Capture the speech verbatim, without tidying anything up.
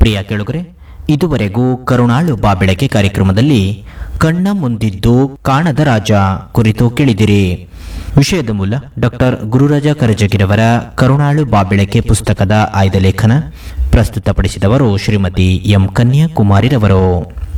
ಪ್ರಿಯ ಕೇಳುಗರೆ, ಇದುವರೆಗೂ ಕರುಣಾಳು ಬಾಬೆಳಕೆ ಕಾರ್ಯಕ್ರಮದಲ್ಲಿ ಕಣ್ಣ ಮುಂದಿದ್ದು ಕಾಣದ ರಾಜ ಕುರಿತು ಕೇಳಿದಿರಿ. ವಿಷಯದ ಮೂಲ ಡಾಕ್ಟರ್ ಗುರುರಾಜ ಕರಜಗಿರವರ ಕರುಣಾಳು ಬಾಬೆಳಕೆ ಪುಸ್ತಕದ ಆಯ್ದ ಲೇಖನ. ಪ್ರಸ್ತುತಪಡಿಸಿದವರು ಶ್ರೀಮತಿ ಎಂ ಕನ್ಯಾಕುಮಾರಿರವರು.